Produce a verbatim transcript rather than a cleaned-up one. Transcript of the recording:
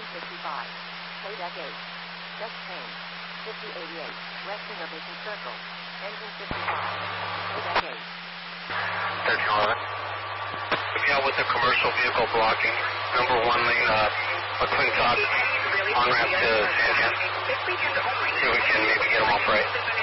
fifty-five. Paydeck eight. Just change. fifty eighty-eight. West Innovation Circle. Engine fifty-five. Paydeck eight. thirteen eleven. Yeah, with the commercial vehicle blocking. Number one lane, uh, McClintock on ramp to San Jan. See if we can maybe get them off right.